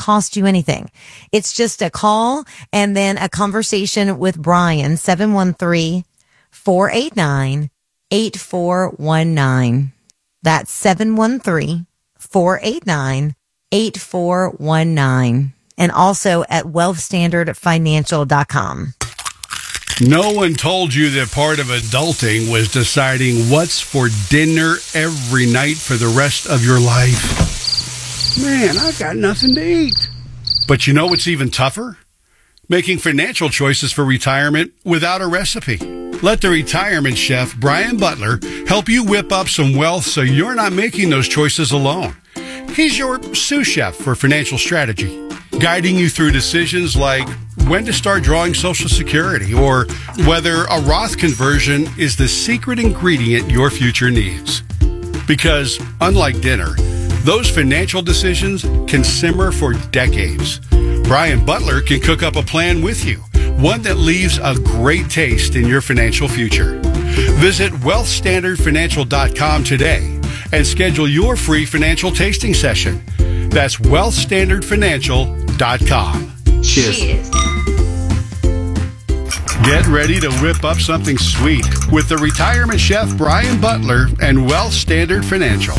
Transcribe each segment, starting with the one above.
cost you anything. It's just a call and then a conversation with Brian, 713-489-8419. That's 713-489-8419. And also at wealthstandardfinancial.com. No one told you that part of adulting was deciding what's for dinner every night for the rest of your life. Man, I got nothing to eat. But you know what's even tougher? Making financial choices for retirement without a recipe. Let the retirement chef, Brian Butler, help you whip up some wealth so you're not making those choices alone. He's your sous chef for financial strategy, guiding you through decisions like when to start drawing Social Security or whether a Roth conversion is the secret ingredient your future needs. Because, unlike dinner, those financial decisions can simmer for decades. Brian Butler can cook up a plan with you, one that leaves a great taste in your financial future. Visit wealthstandardfinancial.com today and schedule your free financial tasting session. That's wealthstandardfinancial.com. Cheers. Get ready to whip up something sweet with the retirement chef Brian Butler and Wealth Standard Financial.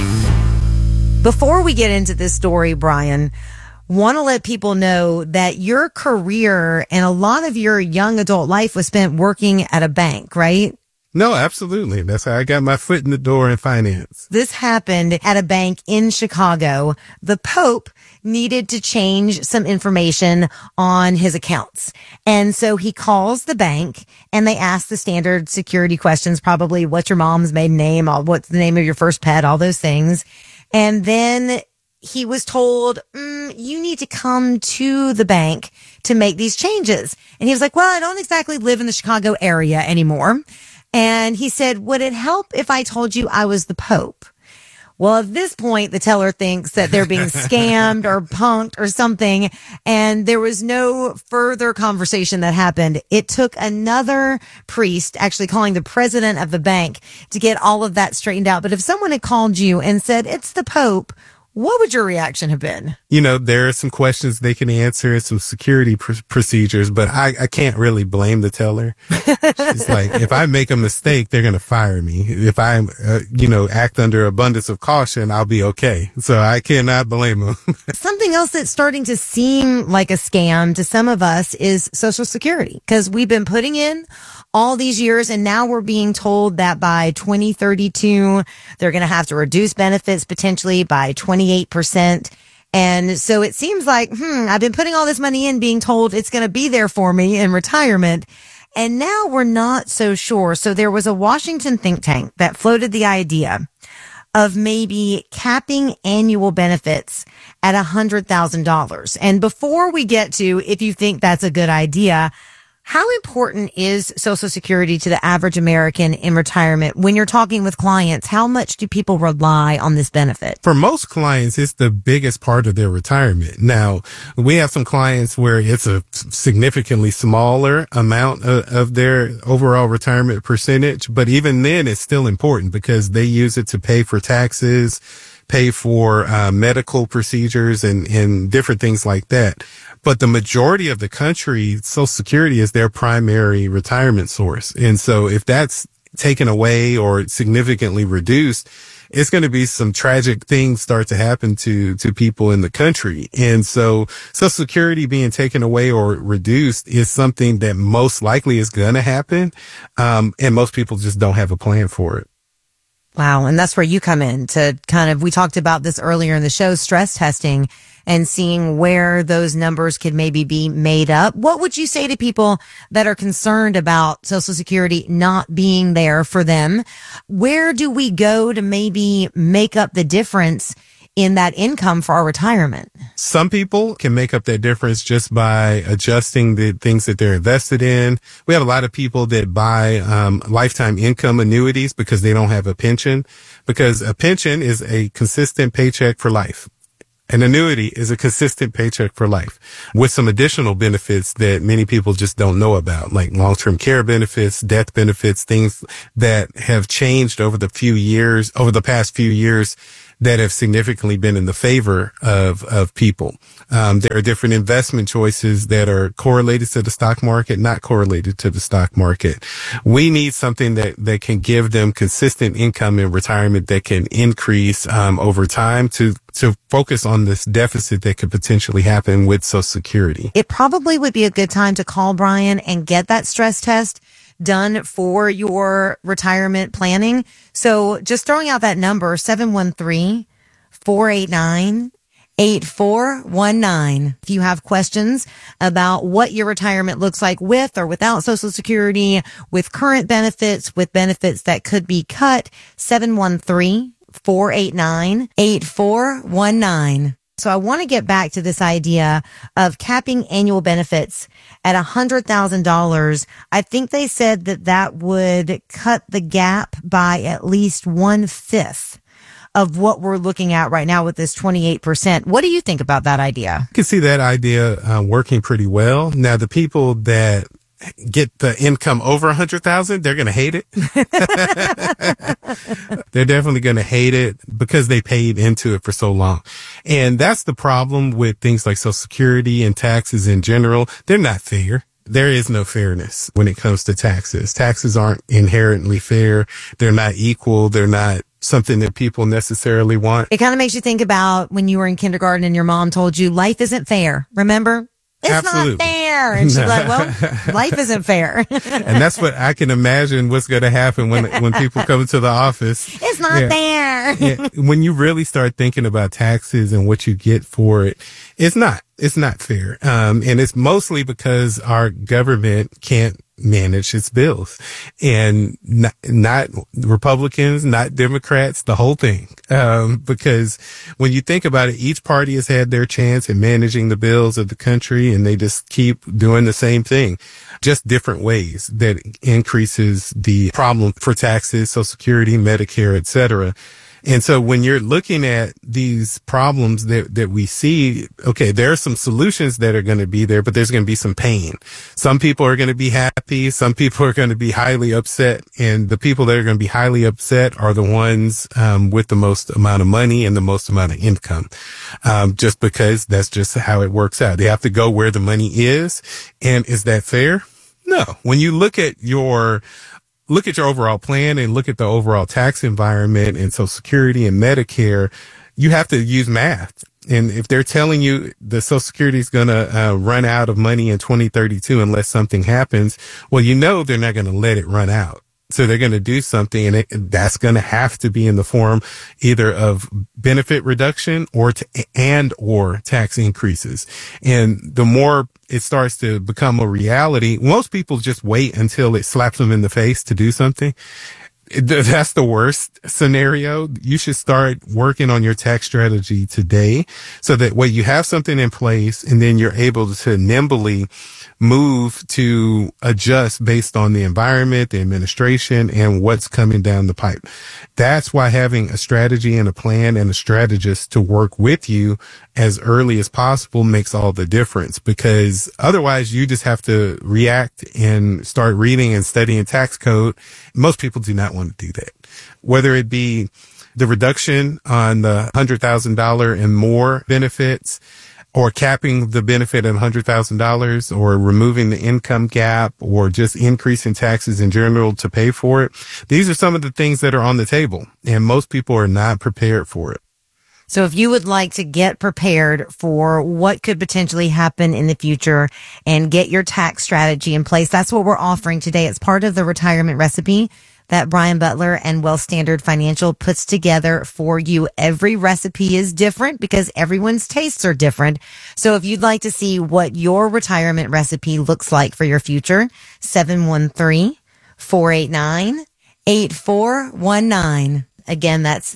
Before we get into this story, Brian, want to let people know that your career and a lot of your young adult life was spent working at a bank, right? No, absolutely. That's how I got my foot in the door in finance. This happened at a bank in Chicago. The Pope needed to change some information on his accounts. And so he calls the bank and they ask the standard security questions, probably what's your mom's maiden name, what's the name of your first pet, all those things. And then he was told, you need to come to the bank to make these changes. And he was like, well, I don't exactly live in the Chicago area anymore. And he said, would it help if I told you I was the Pope? Well, at this point, the teller thinks that they're being scammed or punked or something. And there was no further conversation that happened. It took another priest actually calling the president of the bank to get all of that straightened out. But if someone had called you and said, it's the Pope, what would your reaction have been? You know, there are some questions they can answer, some security procedures, but I can't really blame the teller. It's like, if I make a mistake, they're going to fire me. If I, act under abundance of caution, I'll be okay. So I cannot blame them. Something else that's starting to seem like a scam to some of us is Social Security, because we've been putting in all these years, and now we're being told that by 2032, they're going to have to reduce benefits potentially by 28%. And so it seems like, I've been putting all this money in being told it's going to be there for me in retirement. And now we're not so sure. So there was a Washington think tank that floated the idea of maybe capping annual benefits at $100,000. And before we get to if you think that's a good idea, how important is Social Security to the average American in retirement? When you're talking with clients, how much do people rely on this benefit? For most clients, it's the biggest part of their retirement. Now, we have some clients where it's a significantly smaller amount of their overall retirement percentage, but even then it's still important because they use it to pay for taxes, pay for medical procedures and different things like that. But the majority of the country, Social Security is their primary retirement source. And so if that's taken away or significantly reduced, it's going to be some tragic things start to happen to people in the country. And so Social Security being taken away or reduced is something that most likely is going to happen. And most people just don't have a plan for it. Wow. And that's where you come in to we talked about this earlier in the show, stress testing and seeing where those numbers could maybe be made up. What would you say to people that are concerned about Social Security not being there for them? Where do we go to maybe make up the difference in that income for our retirement? Some people can make up that difference just by adjusting the things that they're invested in. We have a lot of people that buy lifetime income annuities because they don't have a pension, because a pension is a consistent paycheck for life. An annuity is a consistent paycheck for life with some additional benefits that many people just don't know about, like long-term care benefits, death benefits, things that have changed over the past few years that have significantly been in the favor of people. There are different investment choices that are correlated to the stock market, not correlated to the stock market. We need something that can give them consistent income in retirement that can increase over time to focus on this deficit that could potentially happen with Social Security. It probably would be a good time to call Brian and get that stress test done for your retirement planning. So just throwing out that number, 713-489-8419. If you have questions about what your retirement looks like with or without Social Security, with current benefits, with benefits that could be cut, 713-489-8419. So I want to get back to this idea of capping annual benefits at $100,000. I think they said that would cut the gap by at least 1/5 of what we're looking at right now with this 28%. What do you think about that idea? I can see that idea working pretty well. Now, the people that get the income over 100,000, they're going to hate it. They're definitely going to hate it because they paid into it for so long. And that's the problem with things like Social Security and taxes in general. They're not fair. There is no fairness when it comes to taxes. Taxes aren't inherently fair. They're not equal. They're not something that people necessarily want. It kind of makes you think about when you were in kindergarten and your mom told you life isn't fair. Remember? It's Absolutely. not fair. And she's like, well, life isn't fair. And that's what I can imagine what's going to happen when people come into the office. It's not fair. Yeah. When you really start thinking about taxes and what you get for it, it's not fair. And it's mostly because our government can't manage its bills, and not Republicans, not Democrats, the whole thing. Because when you think about it, each party has had their chance in managing the bills of the country, and they just keep doing the same thing, just different ways that increases the problem for taxes, Social Security, Medicare, et cetera. And so when you're looking at these problems that we see, okay, there are some solutions that are going to be there, but there's going to be some pain. Some people are going to be happy. Some people are going to be highly upset. And the people that are going to be highly upset are the ones with the most amount of money and the most amount of income, just because that's just how it works out. They have to go where the money is. And is that fair? No. When you look at your overall plan and look at the overall tax environment and Social Security and Medicare, you have to use math. And if they're telling you the Social Security is going to run out of money in 2032 unless something happens, well, they're not going to let it run out. So they're going to do something, and that's going to have to be in the form either of benefit reduction or tax increases. And the more it starts to become a reality, most people just wait until it slaps them in the face to do something. That's the worst scenario. You should start working on your tax strategy today so that way you have something in place, and then you're able to nimbly move to adjust based on the environment, the administration, and what's coming down the pipe. That's why having a strategy and a plan and a strategist to work with you as early as possible makes all the difference, because otherwise you just have to react and start reading and studying tax code. Most people do not want to do that. Whether it be the reduction on the $100,000 and more benefits, or capping the benefit at $100,000, or removing the income gap, or just increasing taxes in general to pay for it. These are some of the things that are on the table, and most people are not prepared for it. So if you would like to get prepared for what could potentially happen in the future and get your tax strategy in place, that's what we're offering today. It's part of the retirement recipe that Brian Butler and Wealth Standard Financial puts together for you. Every recipe is different because everyone's tastes are different. So if you'd like to see what your retirement recipe looks like for your future, 713-489-8419. Again, that's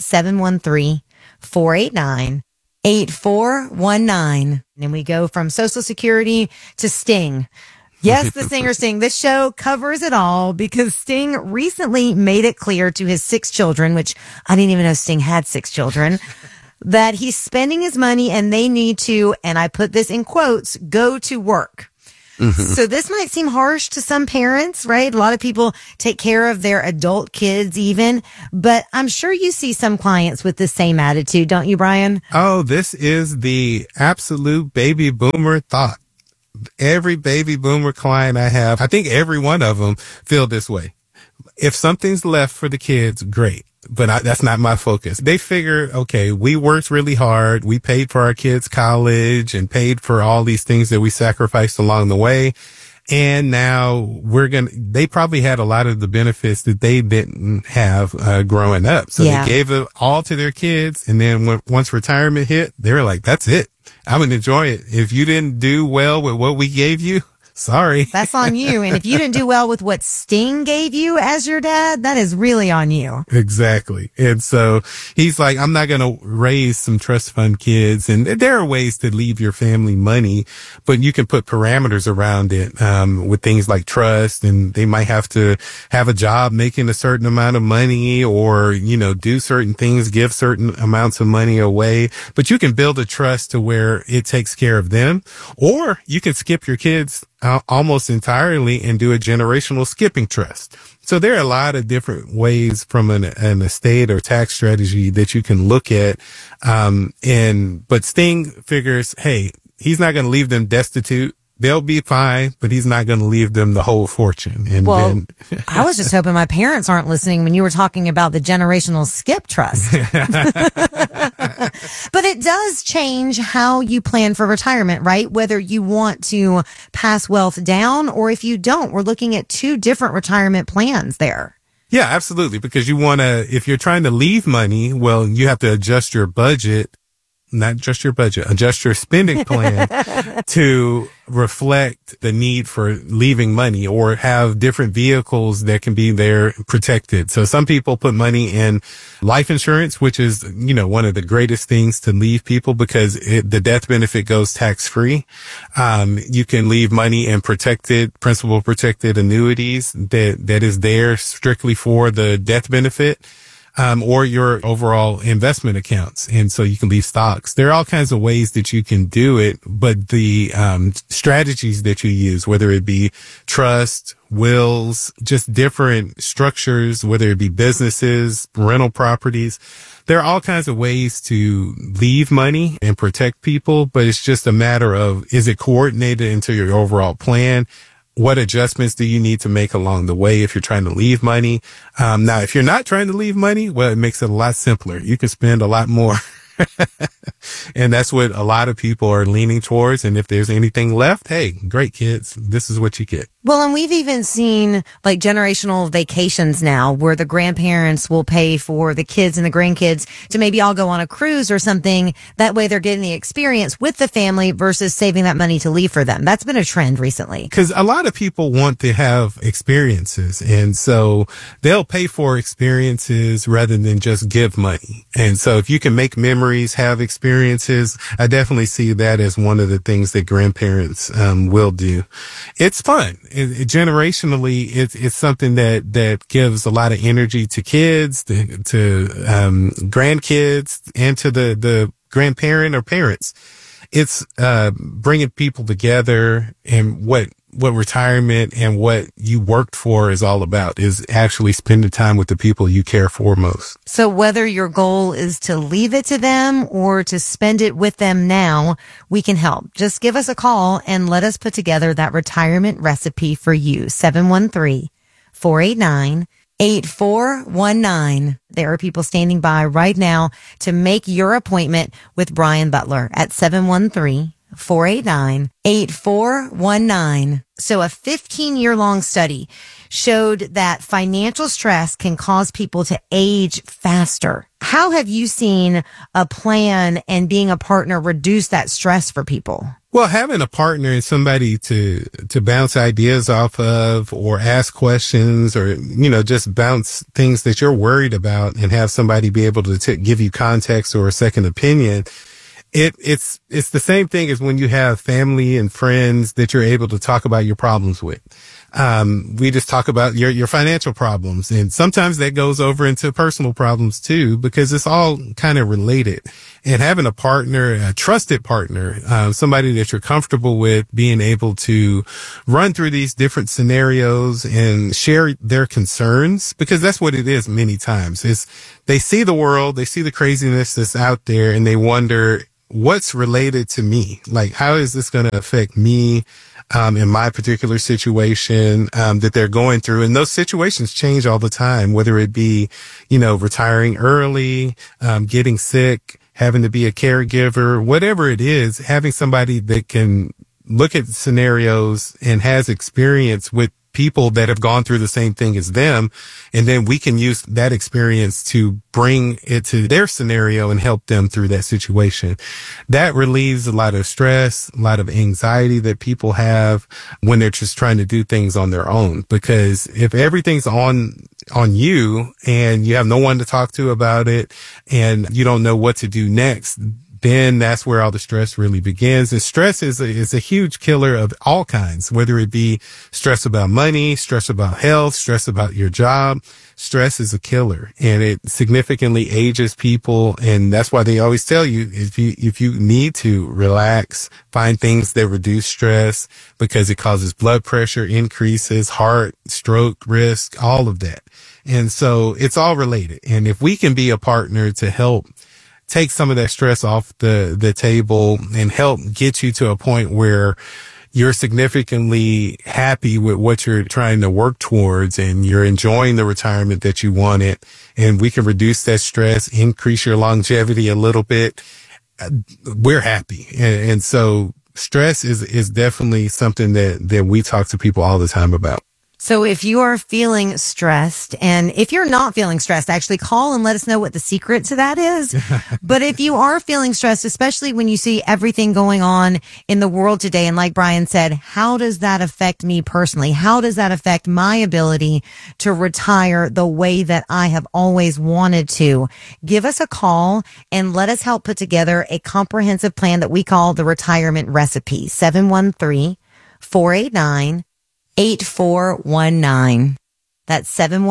713-489-8419. And we go from Social Security to Sting. Yes, the singer Sting. This show covers it all because Sting recently made it clear to his 6 children, which I didn't even know Sting had 6 children, that he's spending his money and they need to, and I put this in quotes, go to work. So this might seem harsh to some parents, right? A lot of people take care of their adult kids even, but I'm sure you see some clients with the same attitude, don't you, Brian? Oh, this is the absolute baby boomer thought. Every baby boomer client I have, I think every one of them feel this way. If something's left for the kids, great. But that's not my focus. They figure, okay, we worked really hard. We paid for our kids' college and paid for all these things that we sacrificed along the way. And now they probably had a lot of the benefits that they didn't have, growing up. So they gave it all to their kids. And then once retirement hit, they were like, that's it. I'm going to enjoy it. If you didn't do well with what we gave you, sorry. That's on you. And if you didn't do well with what Sting gave you as your dad, that is really on you. Exactly. And so he's like, I'm not going to raise some trust fund kids. And there are ways to leave your family money, but you can put parameters around it, with things like trust. And they might have to have a job making a certain amount of money or, do certain things, give certain amounts of money away. But you can build a trust to where it takes care of them, or you can skip your kids almost entirely and do a generational skipping trust. So there are a lot of different ways from an estate or tax strategy that you can look at. But Sting figures, hey, he's not going to leave them destitute. They'll be fine, but he's not going to leave them the whole fortune. And then I was just hoping my parents aren't listening when you were talking about the generational skip trust. But it does change how you plan for retirement, right? Whether you want to pass wealth down or if you don't. We're looking at two different retirement plans there. Yeah, absolutely. Because if you're trying to leave money, well, you have to adjust your budget. Not just your budget, adjust your spending plan to reflect the need for leaving money, or have different vehicles that can be there protected. So some people put money in life insurance, which is, one of the greatest things to leave people because the death benefit goes tax free. You can leave money in principal protected annuities that is there strictly for the death benefit. Or your overall investment accounts. And so you can leave stocks. There are all kinds of ways that you can do it, but the strategies that you use, whether it be trust, wills, just different structures, whether it be businesses, rental properties, there are all kinds of ways to leave money and protect people, but it's just a matter of, is it coordinated into your overall plan? What adjustments do you need to make along the way if you're trying to leave money? Now, if you're not trying to leave money, well, it makes it a lot simpler. You can spend a lot more. And that's what a lot of people are leaning towards. And if there's anything left, hey, great kids, this is what you get. Well, and we've even seen like generational vacations now where the grandparents will pay for the kids and the grandkids to maybe all go on a cruise or something. That way they're getting the experience with the family versus saving that money to leave for them. That's been a trend recently. Because a lot of people want to have experiences. And so they'll pay for experiences rather than just give money. And so if you can make memories, have experiences, I definitely see that as one of the things that grandparents will do. It's fun. Generationally, it's something that gives a lot of energy to kids, to grandkids, and to the grandparent or parents. It's bringing people together, and what retirement and what you worked for is all about, is actually spending time with the people you care for most. So whether your goal is to leave it to them or to spend it with them now, we can help. Just give us a call and let us put together that retirement recipe for you. 713-489-8419. There are people standing by right now to make your appointment with Brian Butler at 713-489-8419. So a 15-year-long study showed that financial stress can cause people to age faster. How have you seen a plan and being a partner reduce that stress for people? Well, having a partner and somebody to bounce ideas off of, or ask questions, or, just bounce things that you're worried about, and have somebody be able to give you context or a second opinion. It's the same thing as when you have family and friends that you're able to talk about your problems with. We just talk about your financial problems. And sometimes that goes over into personal problems too, because it's all kind of related. And having a partner, a trusted partner, somebody that you're comfortable with, being able to run through these different scenarios and share their concerns, because that's what it is many times, is they see the world, they see the craziness that's out there, and they wonder, what's related to me? Like, how is this going to affect me? In my particular situation, that they're going through. And those situations change all the time, whether it be, retiring early, getting sick, having to be a caregiver, whatever it is, having somebody that can look at scenarios and has experience with people that have gone through the same thing as them. And then we can use that experience to bring it to their scenario and help them through that situation. That relieves a lot of stress, a lot of anxiety that people have when they're just trying to do things on their own. Because if everything's on you and you have no one to talk to about it and you don't know what to do next, then that's where all the stress really begins. And stress is a huge killer of all kinds, whether it be stress about money, stress about health, stress about your job. Stress is a killer, and it significantly ages people. And that's why they always tell you, if you need to relax, find things that reduce stress, because it causes blood pressure increases, heart, stroke risk, all of that. And so it's all related. And if we can be a partner to help take some of that stress off the table and help get you to a point where you're significantly happy with what you're trying to work towards and you're enjoying the retirement that you wanted, and we can reduce that stress, increase your longevity a little bit, we're happy. And so stress is definitely something that we talk to people all the time about. So if you are feeling stressed, and if you're not feeling stressed, actually call and let us know what the secret to that is. But if you are feeling stressed, especially when you see everything going on in the world today, and like Brian said, how does that affect me personally? How does that affect my ability to retire the way that I have always wanted to? Give us a call and let us help put together a comprehensive plan that we call the Retirement Recipe. 713-489-8419. That's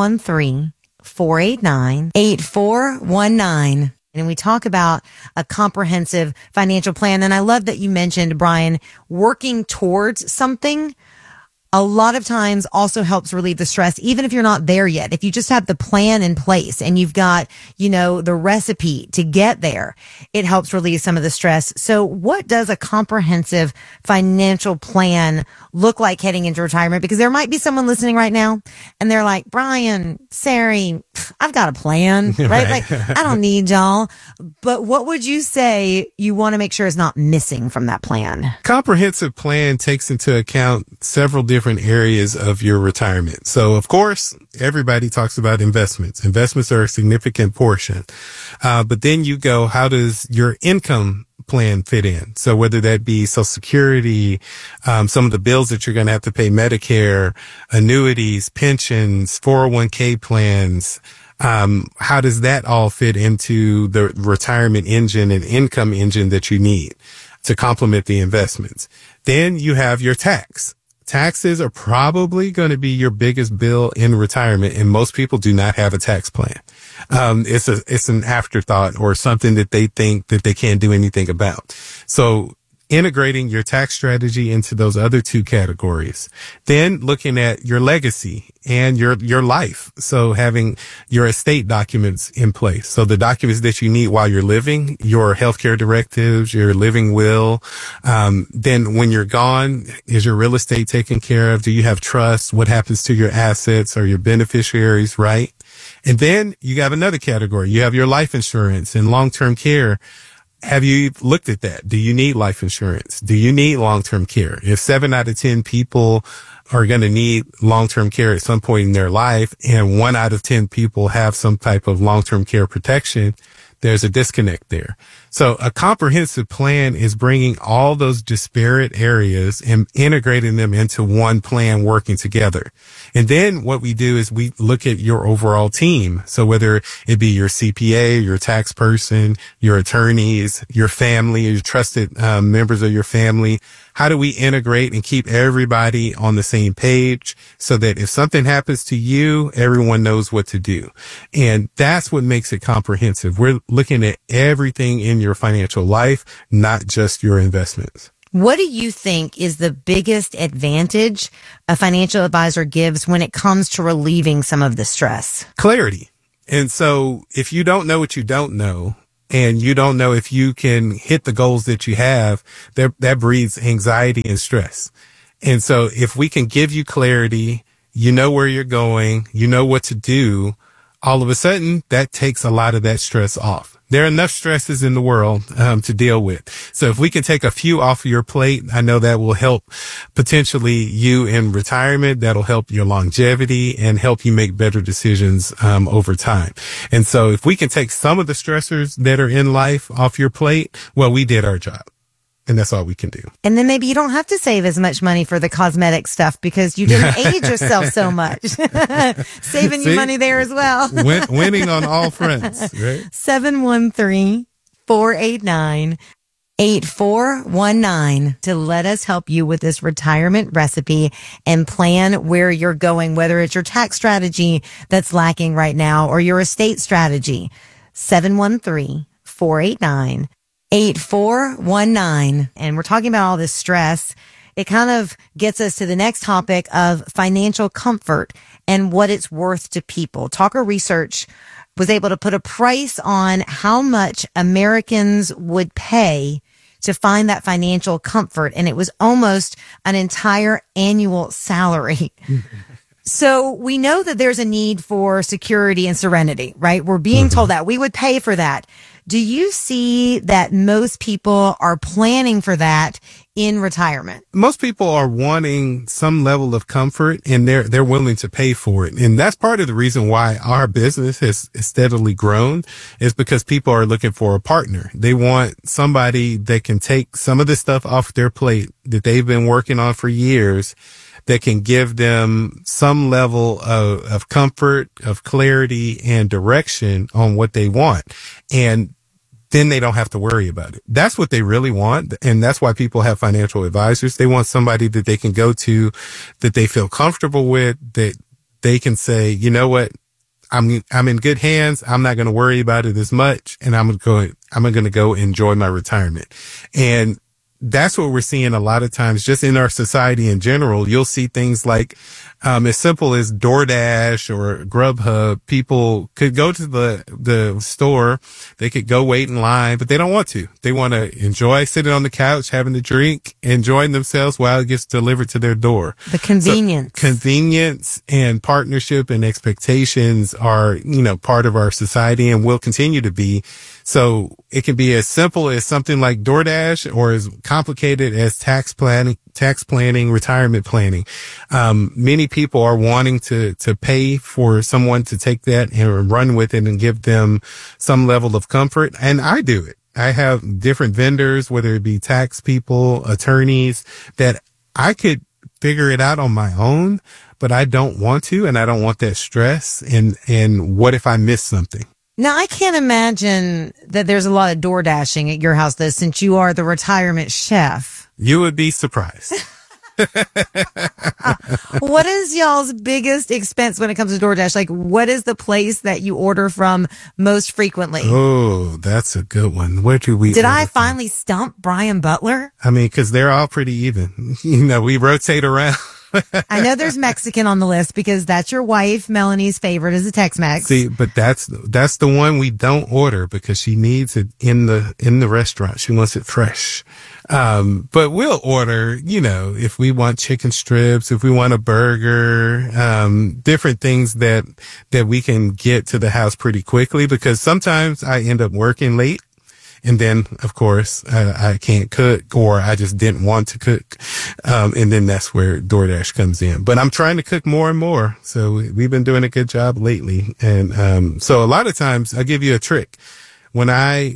713-489-8419. And we talk about a comprehensive financial plan. And I love that you mentioned, Brian, working towards something a lot of times also helps relieve the stress, even if you're not there yet. If you just have the plan in place and you've got, the recipe to get there, it helps relieve some of the stress. So what does a comprehensive financial plan look like heading into retirement? Because there might be someone listening right now and they're like, Brian, Sari, I've got a plan, right? Like, I don't need y'all. But what would you say you want to make sure is not missing from that plan? Comprehensive plan takes into account several different areas of your retirement. So, of course, everybody talks about investments. Investments are a significant portion. But then you go, how does your income plan fit in? So whether that be Social Security, some of the bills that you're going to have to pay, Medicare, annuities, pensions, 401k plans, how does that all fit into the retirement engine and income engine that you need to complement the investments? Then you have your tax. Taxes are probably going to be your biggest bill in retirement, and most people do not have a tax plan. It's an afterthought or something that they think that they can't do anything about. So integrating your tax strategy into those other two categories, then looking at your legacy and your life. So having your estate documents in place. So the documents that you need while you're living, your healthcare directives, your living will. Then when you're gone, is your real estate taken care of? Do you have trust? What happens to your assets or your beneficiaries, right? And then you have another category. You have your life insurance and long-term care. Have you looked at that? Do you need life insurance? Do you need long-term care? If 7 out of 10 people are going to need long-term care at some point in their life, and 1 out of 10 people have some type of long-term care protection, there's a disconnect there. So a comprehensive plan is bringing all those disparate areas and integrating them into one plan working together. And then what we do is we look at your overall team. So whether it be your CPA, your tax person, your attorneys, your family, your trusted members of your family, how do we integrate and keep everybody on the same page so that if something happens to you, everyone knows what to do? And that's what makes it comprehensive. We're looking at everything in your financial life, not just your investments. What do you think is the biggest advantage a financial advisor gives when it comes to relieving some of the stress? Clarity. And so if you don't know what you don't know, and you don't know if you can hit the goals that you have, that breeds anxiety and stress. And so if we can give you clarity, you know where you're going, you know what to do, all of a sudden that takes a lot of that stress off. There are enough stresses in the world to deal with. So if we can take a few off of your plate, I know that will help potentially you in retirement. That'll help your longevity and help you make better decisions over time. And so if we can take some of the stressors that are in life off your plate, well, we did our job. And that's all we can do. And then maybe you don't have to save as much money for the cosmetic stuff because you didn't age yourself so much. Saving you money there as well. Winning on all fronts, right? 713-489-8419 to let us help you with this retirement recipe and plan where you're going, whether it's your tax strategy that's lacking right now or your estate strategy. 713-489-8419. And we're talking about all this stress. It kind of gets us to the next topic of financial comfort and what it's worth to people. Talker Research was able to put a price on how much Americans would pay to find that financial comfort. And it was almost an entire annual salary. So we know that there's a need for security and serenity, right? We're being told that we would pay for that. Do you see that most people are planning for that in retirement? Most people are wanting some level of comfort and they're willing to pay for it. And that's part of the reason why our business has steadily grown is because people are looking for a partner. They want somebody that can take some of the stuff off their plate that they've been working on for years that can give them some level of comfort, of clarity and direction on what they want. And then they don't have to worry about it. That's what they really want. And that's why people have financial advisors. They want somebody that they can go to, that they feel comfortable with, that they can say, you know what? I'm in good hands. I'm not going to worry about it as much. And I'm going to go enjoy my retirement. And that's what we're seeing a lot of times just in our society in general. You'll see things like, as simple as DoorDash or Grubhub. People could go to the store. They could go wait in line, but they don't want to. They want to enjoy sitting on the couch, having a drink, enjoying themselves while it gets delivered to their door. The convenience. So, convenience and partnership and expectations are, part of our society and will continue to be. So it can be as simple as something like DoorDash or as complicated as tax planning, retirement planning. Many people are wanting to pay for someone to take that and run with it and give them some level of comfort. And I do it. I have different vendors, whether it be tax people, attorneys, that I could figure it out on my own, but I don't want to, and I don't want that stress. And what if I miss something? Now, I can't imagine that there's a lot of door dashing at your house, though, since you are the retirement chef. You would be surprised. What is y'all's biggest expense when it comes to DoorDash? Like, what is the place that you order from most frequently? Oh, that's a good one. Where do we? Did I finally stump Brian Butler? I mean, because they're all pretty even. We rotate around. I know there's Mexican on the list because that's your wife, Melanie's favorite is a Tex-Mex. See, but that's the one we don't order because she needs it in the restaurant. She wants it fresh. But we'll order, if we want chicken strips, if we want a burger, different things that we can get to the house pretty quickly because sometimes I end up working late. And then, of course, I can't cook or I just didn't want to cook. And then that's where DoorDash comes in. But I'm trying to cook more and more. So we've been doing a good job lately. And so a lot of times I'll give you a trick. when I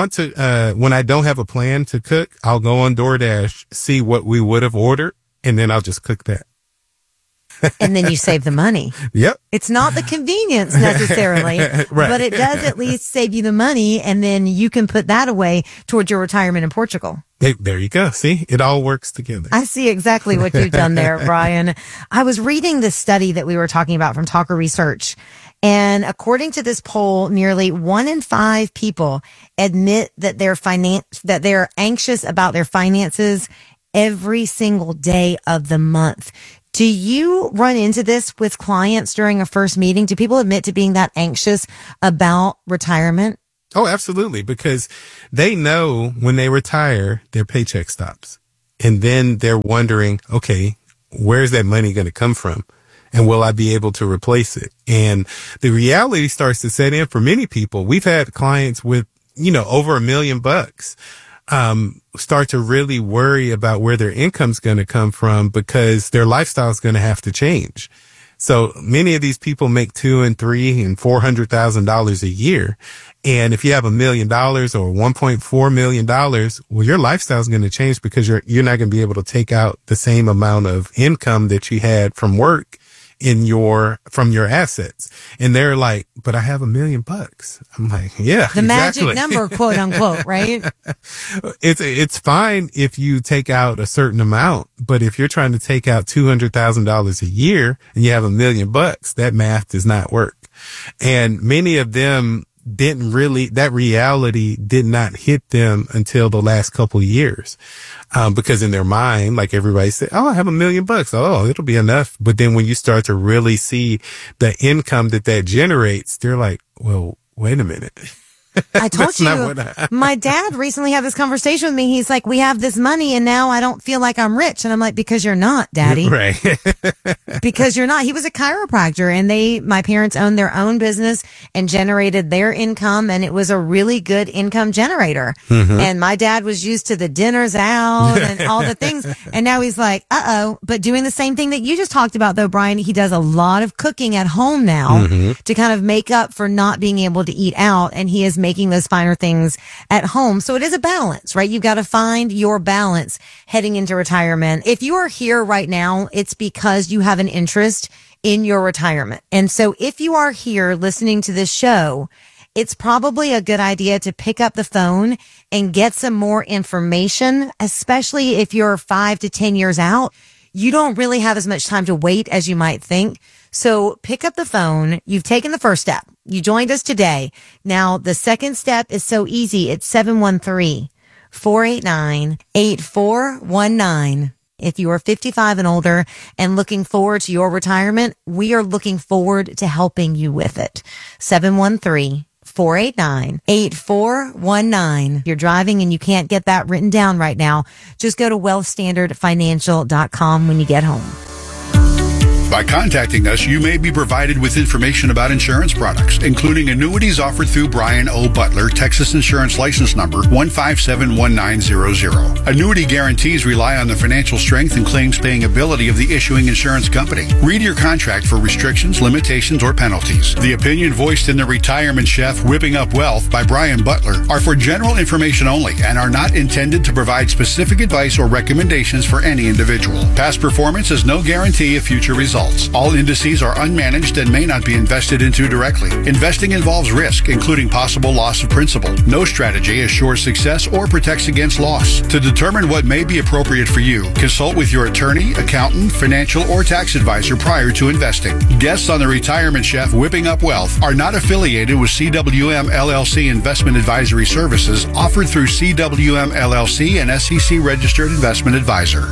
don't have a plan to cook, I'll go on DoorDash, see what we would have ordered, and then I'll just cook that. And then you save the money. Yep. It's not the convenience necessarily, Right. but it does at least save you the money, and then you can put that away towards your retirement in Portugal. Hey, there you go. See, it all works together. I see exactly what you've done there, Brian. I was reading this study that we were talking about from Talker Research, and according to this poll, nearly 1 in 5 people admit that they're anxious about their finances every single day of the month. Do you run into this with clients during a first meeting? Do people admit to being that anxious about retirement? Oh, absolutely. Because they know when they retire, their paycheck stops. And then they're wondering, okay, where's that money going to come from? And will I be able to replace it? And the reality starts to set in for many people. We've had clients with, over $1 million, start to really worry about where their income's going to come from because their lifestyle is going to have to change. So many of these people make $200,000 and $300,000 and $400,000 a year. And if you have $1 million or $1.4 million, well, your lifestyle is going to change because you're not going to be able to take out the same amount of income that you had from work from your assets. And they're like, but I have $1 million. I'm like, yeah, the exactly. magic number, quote unquote, right? It's fine if you take out a certain amount, but if you're trying to take out $200,000 a year and you have $1 million, that math does not work. And many of them that reality did not hit them until the last couple of years. Because in their mind, like everybody said, oh, I have $1 million. Oh, it'll be enough. But then when you start to really see the income that generates, they're like, well, wait a minute. I told you, my dad recently had this conversation with me. He's like, we have this money and now I don't feel like I'm rich. And I'm like, because you're not, Daddy. Right. Because you're not. He was a chiropractor and my parents owned their own business and generated their income. And it was a really good income generator. Mm-hmm. And my dad was used to the dinners out and all the things. And now he's like, but doing the same thing that you just talked about though, Brian, he does a lot of cooking at home now to kind of make up for not being able to eat out. And he is making those finer things at home. So it is a balance, right? You've got to find your balance heading into retirement. If you are here right now, it's because you have an interest in your retirement. And so if you are here listening to this show, it's probably a good idea to pick up the phone and get some more information, especially if you're 5 to 10 years out. You don't really have as much time to wait as you might think. So pick up the phone. You've taken the first step. You joined us today. Now, the second step is so easy. It's 713-489-8419. If you are 55 and older and looking forward to your retirement, we are looking forward to helping you with it. 713-489-8419. If you're driving and you can't get that written down right now, just go to wealthstandardfinancial.com when you get home. By contacting us, you may be provided with information about insurance products, including annuities offered through Brian O. Butler, Texas Insurance License Number 1571900. Annuity guarantees rely on the financial strength and claims-paying ability of the issuing insurance company. Read your contract for restrictions, limitations, or penalties. The opinion voiced in The Retirement Chef Whipping Up Wealth by Brian Butler are for general information only and are not intended to provide specific advice or recommendations for any individual. Past performance is no guarantee of future results. All indices are unmanaged and may not be invested into directly. Investing involves risk, including possible loss of principal. No strategy assures success or protects against loss. To determine what may be appropriate for you, consult with your attorney, accountant, financial, or tax advisor prior to investing. Guests on The Retirement Chef Whipping Up Wealth are not affiliated with CWM LLC Investment Advisory Services offered through CWM LLC and SEC Registered Investment Advisor.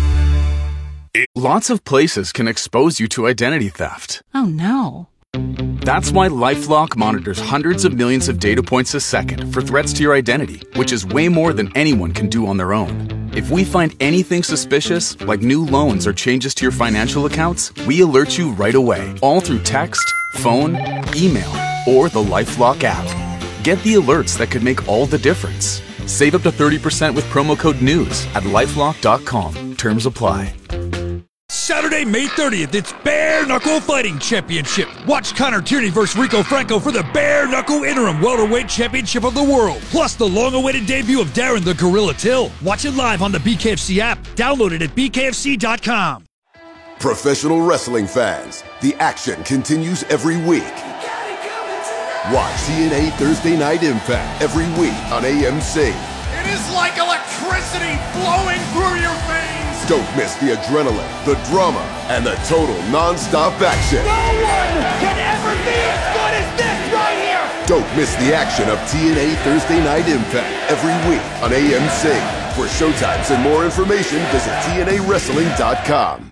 Lots of places can expose you to identity theft. Oh no. That's why LifeLock monitors hundreds of millions of data points a second for threats to your identity, which is way more than anyone can do on their own. If we find anything suspicious, like new loans or changes to your financial accounts, we alert you right away, all through text, phone, email, or the LifeLock app. Get the alerts that could make all the difference. Save up to 30% with promo code NEWS at LifeLock.com. Terms apply. Saturday, May 30th, it's Bare Knuckle Fighting Championship. Watch Connor Tierney versus Rico Franco for the Bare Knuckle Interim Welterweight Championship of the World. Plus the long-awaited debut of Darren the Gorilla Till. Watch it live on the BKFC app. Download it at bkfc.com. Professional wrestling fans, the action continues every week. Watch TNA Thursday Night Impact every week on AMC. It is like electricity flowing through your veins. Don't miss the adrenaline, the drama, and the total non-stop action. No one can ever be as good as this right here. Don't miss the action of TNA Thursday Night Impact every week on AMC. For showtimes and more information, visit TNAWrestling.com.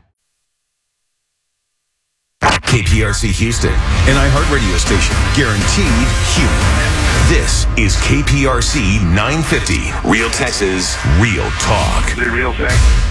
KPRC Houston, an iHeartRadio station, guaranteed human. This is KPRC 950, Real Texas, Real Talk. The real fact.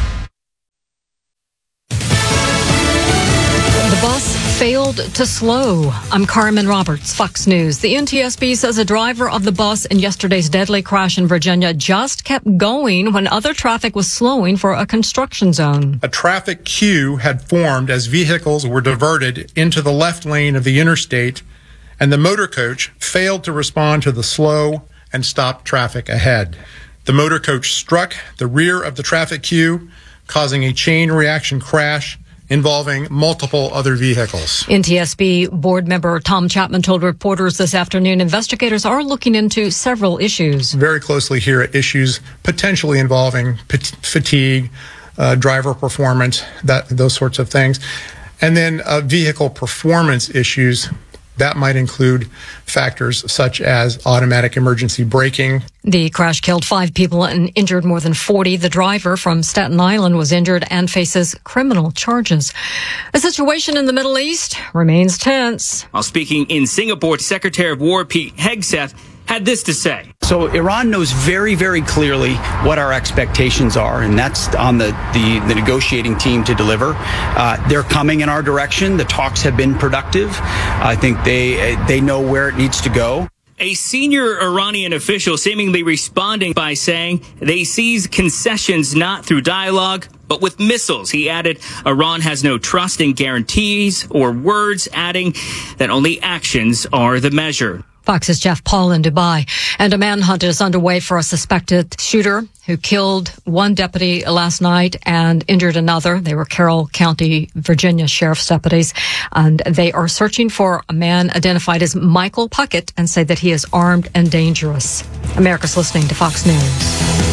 The bus failed to slow. I'm Carmen Roberts, Fox News. The NTSB says a driver of the bus in yesterday's deadly crash in Virginia just kept going when other traffic was slowing for a construction zone. A traffic queue had formed as vehicles were diverted into the left lane of the interstate, and the motor coach failed to respond to the slow and stop traffic ahead. The motor coach struck the rear of the traffic queue, causing a chain reaction crash involving multiple other vehicles. NTSB board member Tom Chapman told reporters this afternoon investigators are looking into several issues. Very closely here at issues potentially involving fatigue, driver performance, those sorts of things. And then vehicle performance issues. That might include factors such as automatic emergency braking. The crash killed 5 people and injured more than 40. The driver from Staten Island was injured and faces criminal charges. The situation in the Middle East remains tense. While speaking in Singapore, Secretary of War Pete Hegseth had this to say. So Iran knows very, very clearly what our expectations are, and that's on the negotiating team to deliver. They're coming in our direction. The talks have been productive. I think they know where it needs to go. A senior Iranian official seemingly responding by saying they seize concessions not through dialogue, but with missiles. He added Iran has no trust in guarantees or words, adding that only actions are the measure. Fox's Jeff Paul in Dubai. And a manhunt is underway for a suspected shooter who killed one deputy last night and injured another. They were Carroll County, Virginia Sheriff's deputies. And they are searching for a man identified as Michael Puckett and say that he is armed and dangerous. America's listening to Fox News.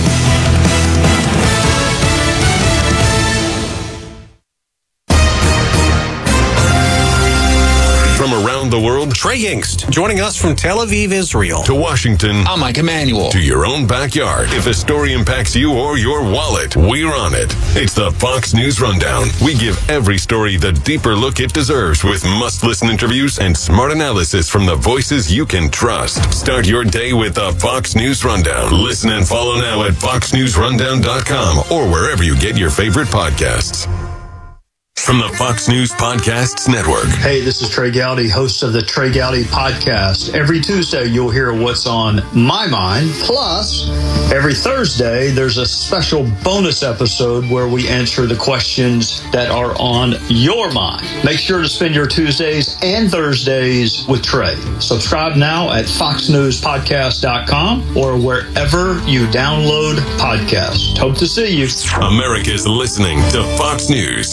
From around the world, Trey Yingst, joining us from Tel Aviv, Israel. To Washington, I'm Mike Emanuel. To your own backyard. If a story impacts you or your wallet, we're on it. It's the Fox News Rundown. We give every story the deeper look it deserves with must-listen interviews and smart analysis from the voices you can trust. Start your day with the Fox News Rundown. Listen and follow now at foxnewsrundown.com or wherever you get your favorite podcasts. From the Fox News Podcasts Network. Hey, this is Trey Gowdy, host of the Trey Gowdy Podcast. Every Tuesday, you'll hear what's on my mind. Plus, every Thursday, there's a special bonus episode where we answer the questions that are on your mind. Make sure to spend your Tuesdays and Thursdays with Trey. Subscribe now at foxnewspodcast.com or wherever you download podcasts. Hope to see you. America's listening to Fox News.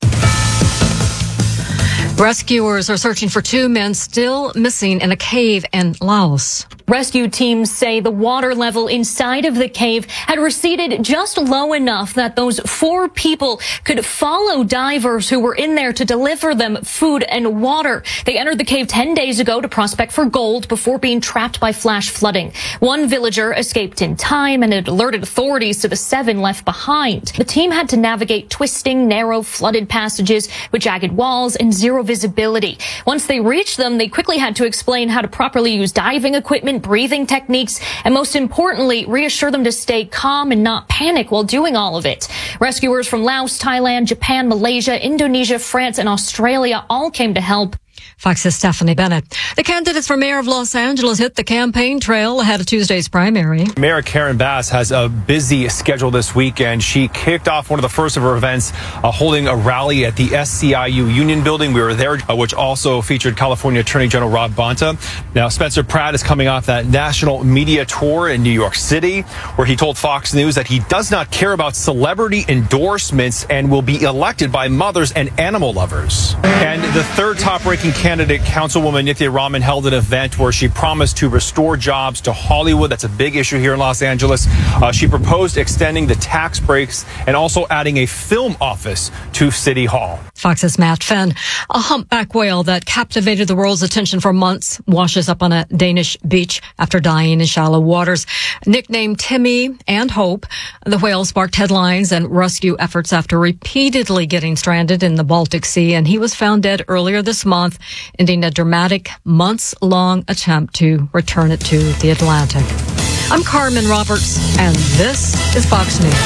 Rescuers are searching for 2 men still missing in a cave in Laos. Rescue teams say the water level inside of the cave had receded just low enough that those 4 people could follow divers who were in there to deliver them food and water. They entered the cave 10 days ago to prospect for gold before being trapped by flash flooding. One villager escaped in time and had alerted authorities to the 7 left behind. The team had to navigate twisting, narrow, flooded passages with jagged walls and zero visibility. Once they reached them, they quickly had to explain how to properly use diving equipment, breathing techniques, and most importantly, reassure them to stay calm and not panic while doing all of it. Rescuers from Laos, Thailand, Japan, Malaysia, Indonesia, France, and Australia all came to help. Fox's Stephanie Bennett. The candidates for mayor of Los Angeles hit the campaign trail ahead of Tuesday's primary. Mayor Karen Bass has a busy schedule this weekend. She kicked off one of the first of her events, holding a rally at the SCIU Union Building. We were there, which also featured California Attorney General Rob Bonta. Now, Spencer Pratt is coming off that national media tour in New York City, where he told Fox News that he does not care about celebrity endorsements and will be elected by mothers and animal lovers. And the third top-ranking candidate, Councilwoman Nithya Raman, held an event where she promised to restore jobs to Hollywood. That's a big issue here in Los Angeles. She proposed extending the tax breaks and also adding a film office to City Hall. Fox's Matt Finn. A humpback whale that captivated the world's attention for months washes up on a Danish beach after dying in shallow waters. Nicknamed Timmy and Hope, the whale sparked headlines and rescue efforts after repeatedly getting stranded in the Baltic Sea, and he was found dead earlier this month, ending a dramatic months-long attempt to return it to the Atlantic. I'm Carmen Roberts, and this is Fox News.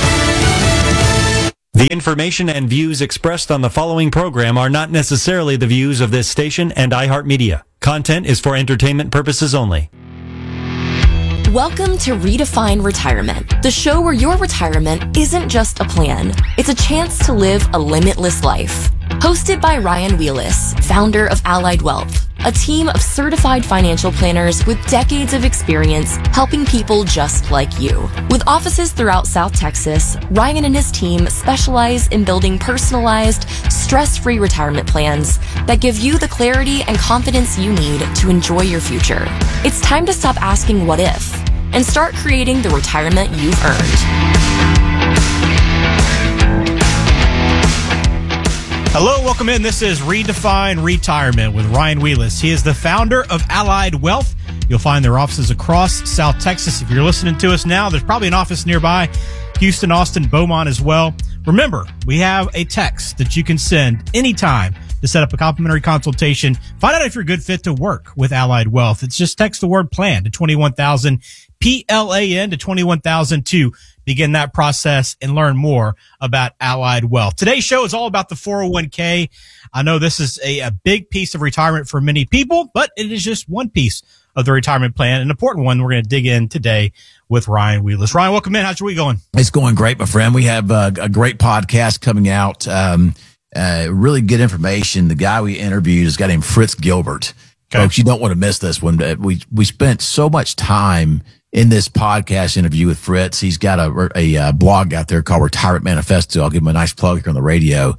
The information and views expressed on the following program are not necessarily the views of this station and iHeartMedia. Content is for entertainment purposes only. Welcome to Redefine Retirement, the show where your retirement isn't just a plan. It's a chance to live a limitless life. Hosted by Ryan Wheelis, founder of Allied Wealth, a team of certified financial planners with decades of experience helping people just like you. With offices throughout South Texas, Ryan and his team specialize in building personalized, stress-free retirement plans that give you the clarity and confidence you need to enjoy your future. It's time to stop asking what if and start creating the retirement you've earned. Hello, welcome in. This is Redefine Retirement with Ryan Wheelis. He is the founder of Allied Wealth. You'll find their offices across South Texas. If you're listening to us now, there's probably an office nearby. Houston, Austin, Beaumont as well. Remember, we have a text that you can send anytime to set up a complimentary consultation. Find out if you're a good fit to work with Allied Wealth. It's just text the word PLAN to 21,000, PLAN to 21,000 to begin that process and learn more about Allied Wealth. Today's show is all about the 401k. I know this is a big piece of retirement for many people, but it is just one piece of the retirement plan, an important one we're going to dig in today with Ryan Wheelis. Ryan, welcome in. How's your week going? It's going great, my friend. We have a great podcast coming out. Really good information. The guy we interviewed is a guy named Fritz Gilbert. Okay. Folks, you don't want to miss this one. We spent so much time in this podcast interview with Fritz. He's got a blog out there called Retirement Manifesto. I'll give him a nice plug here on the radio.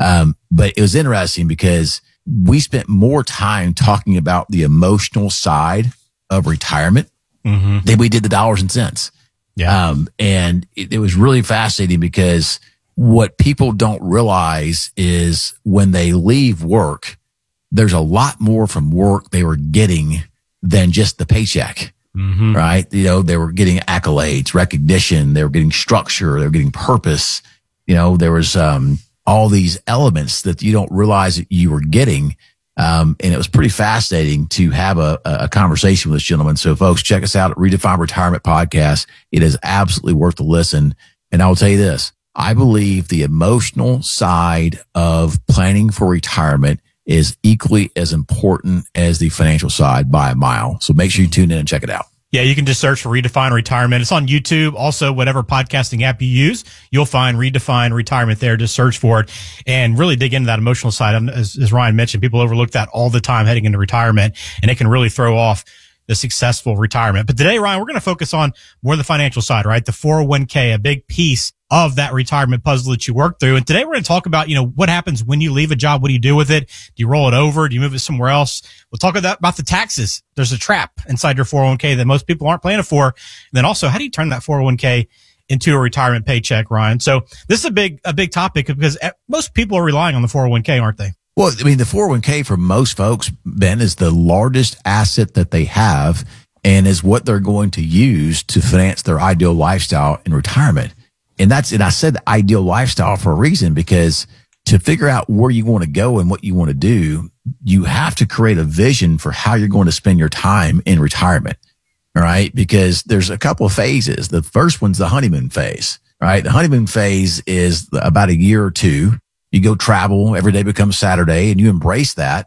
But it was interesting because we spent more time talking about the emotional side of retirement than we did the dollars and cents. Yeah. And it was really fascinating because what people don't realize is when they leave work, there's a lot more from work they were getting than just the paycheck. Right? You know, they were getting accolades, recognition. They were getting structure. They were getting purpose. You know, there was, all these elements that you don't realize that you were getting. And it was pretty fascinating to have a conversation with this gentleman. So folks, check us out at Redefine Retirement Podcast. It is absolutely worth the listen. And I will tell you this, I believe the emotional side of planning for retirement is equally as important as the financial side by a mile. So make sure you tune in and check it out. Yeah, you can just search for Redefine Retirement. It's on YouTube. Also, whatever podcasting app you use, you'll find Redefine Retirement there. Just search for it and really dig into that emotional side. As Ryan mentioned, people overlook that all the time heading into retirement, and it can really throw off the successful retirement. But today, Ryan, we're going to focus on more the financial side, right? The 401k, a big piece of that retirement puzzle that you work through. And today we're going to talk about, what happens when you leave a job? What do you do with it? Do you roll it over? Do you move it somewhere else? We'll talk about the taxes. There's a trap inside your 401k that most people aren't planning for. And then also, how do you turn that 401k into a retirement paycheck, Ryan? So this is a big topic because most people are relying on the 401k, aren't they? Well, I mean, the 401k for most folks, Ben, is the largest asset that they have and is what they're going to use to finance their ideal lifestyle in retirement. And I said the ideal lifestyle for a reason, because to figure out where you want to go and what you want to do, you have to create a vision for how you're going to spend your time in retirement. All right. Because there's a couple of phases. The first one's the honeymoon phase, right? The honeymoon phase is about a year or two. You go travel, every day becomes Saturday, and you embrace that.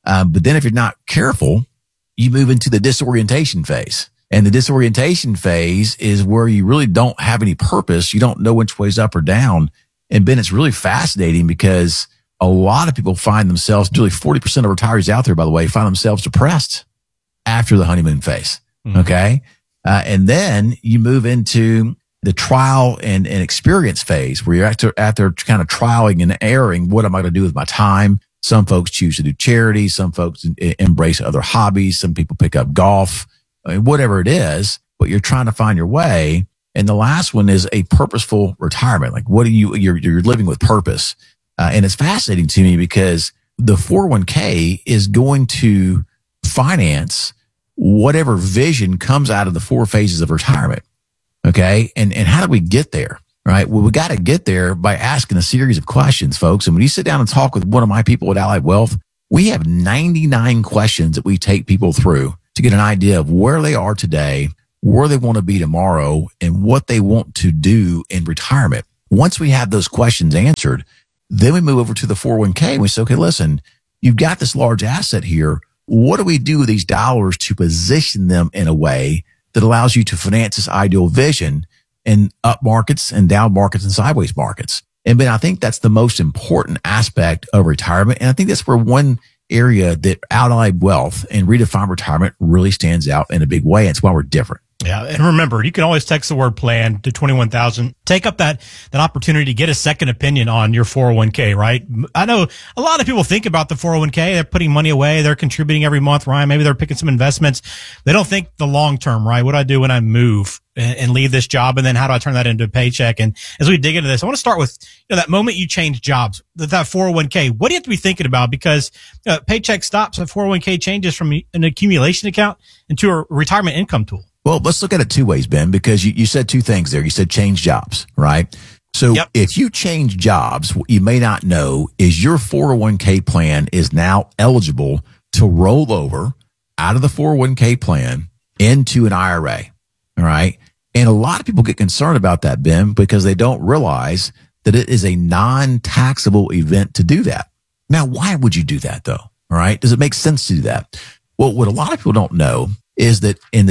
But then if you're not careful, you move into the disorientation phase. And the disorientation phase is where you really don't have any purpose. You don't know which way's up or down. And Ben, it's really fascinating because a lot of people find themselves, nearly 40% of retirees out there, by the way, find themselves depressed after the honeymoon phase. Okay. And then you move into the trial and experience phase where you're after kind of trialing and erroring. What am I going to do with my time? Some folks choose to do charity. Some folks embrace other hobbies. Some people pick up golf. I mean, whatever it is, but you're trying to find your way. And the last one is a purposeful retirement. Like, what you're living with purpose. And it's fascinating to me because the 401k is going to finance whatever vision comes out of the 4 phases of retirement. Okay. And how do we get there? Right. Well, we got to get there by asking a series of questions, folks. And when you sit down and talk with one of my people at Allied Wealth, we have 99 questions that we take people through to get an idea of where they are today, where they want to be tomorrow, and what they want to do in retirement. Once we have those questions answered, then we move over to the 401k and we say, okay, listen, you've got this large asset here. What do we do with these dollars to position them in a way that allows you to finance this ideal vision in up markets and down markets and sideways markets? And Ben, I think that's the most important aspect of retirement. And I think that's where one area that Allied Wealth and Redefined Retirement really stands out in a big way. It's why we're different. Yeah. And remember, you can always text the word plan to 21,000. Take up that opportunity to get a second opinion on your 401k, right? I know a lot of people think about the 401k. They're putting money away. They're contributing every month, Ryan. Maybe they're picking some investments. They don't think the long term, right? What do I do when I move and leave this job? And then how do I turn that into a paycheck? And as we dig into this, I want to start with, that moment you change jobs, that 401k. What do you have to be thinking about? Because paycheck stops, a 401k changes from an accumulation account into a retirement income tool. Well, let's look at it 2 ways, Ben, because you said 2 things there. You said change jobs, right? So if you change jobs, what you may not know is your 401k plan is now eligible to roll over out of the 401k plan into an IRA. All right. And a lot of people get concerned about that, Ben, because they don't realize that it is a non-taxable event to do that. Now, why would you do that though? All right. Does it make sense to do that? Well, what a lot of people don't know is that in the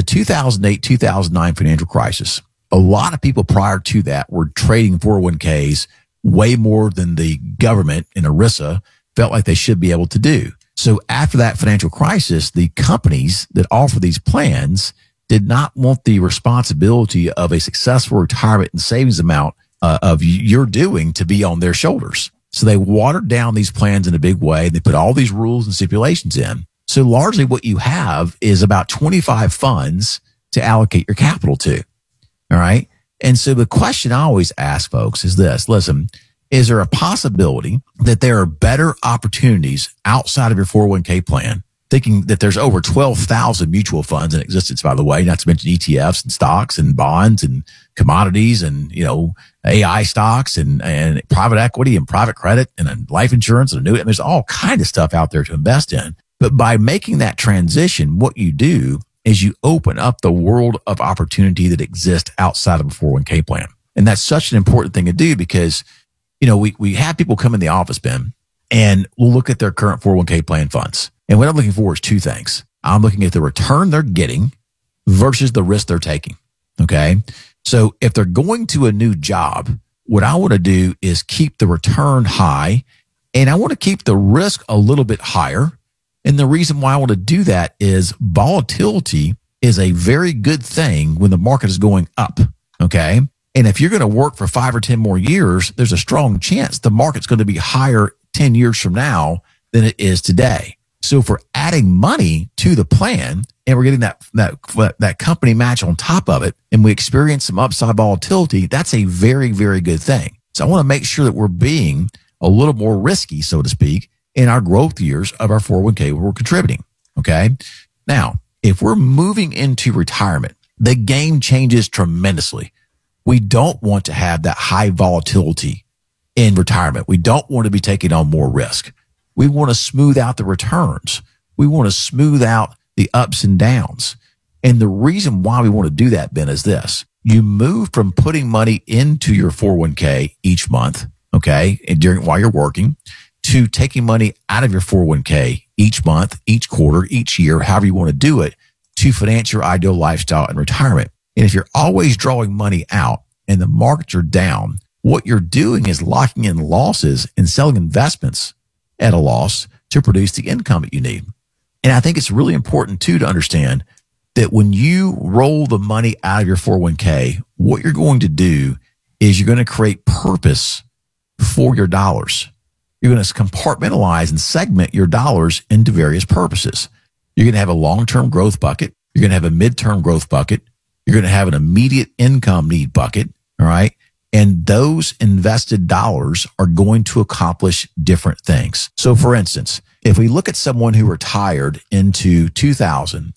2008-2009 financial crisis, a lot of people prior to that were trading 401ks way more than the government and ERISA felt like they should be able to do. So after that financial crisis, the companies that offer these plans did not want the responsibility of a successful retirement and savings amount of your doing to be on their shoulders. So they watered down these plans in a big way. They put all these rules and stipulations in. So largely what you have is about 25 funds to allocate your capital to. All right. And so the question I always ask folks is this: listen, is there a possibility that there are better opportunities outside of your 401k plan? Thinking that there's over 12,000 mutual funds in existence, by the way, not to mention ETFs and stocks and bonds and commodities and, AI stocks and private equity and private credit and life insurance and annuity. There's all kind of stuff out there to invest in. But by making that transition, what you do is you open up the world of opportunity that exists outside of a 401k plan. And that's such an important thing to do because, we have people come in the office, Ben, and we'll look at their current 401k plan funds. And what I'm looking for is 2 things. I'm looking at the return they're getting versus the risk they're taking. Okay. So if they're going to a new job, what I want to do is keep the return high and I want to keep the risk a little bit higher. And the reason why I want to do that is volatility is a very good thing when the market is going up. Okay. And if you're going to work for 5 or 10 more years, there's a strong chance the market's going to be higher 10 years from now than it is today. So if we're adding money to the plan and we're getting that company match on top of it and we experience some upside volatility, that's a very, very good thing. So I want to make sure that we're being a little more risky, so to speak, in our growth years of our 401k where we're contributing. Okay. Now, if we're moving into retirement, the game changes tremendously. We don't want to have that high volatility in retirement. We don't want to be taking on more risk. We want to smooth out the returns. We want to smooth out the ups and downs. And the reason why we want to do that, Ben, is this. You move from putting money into your 401k each month, okay, and while you're working, to taking money out of your 401k each month, each quarter, each year, however you want to do it, to finance your ideal lifestyle in retirement. And if you're always drawing money out and the markets are down, what you're doing is locking in losses and selling investments at a loss to produce the income that you need. And I think it's really important too to understand that when you roll the money out of your 401k, what you're going to do is you're going to create purpose for your dollars. You're going to compartmentalize and segment your dollars into various purposes. You're going to have a long-term growth bucket. You're going to have a midterm growth bucket. You're going to have an immediate income need bucket. All right. And those invested dollars are going to accomplish different things. So for instance, if we look at someone who retired into 2000,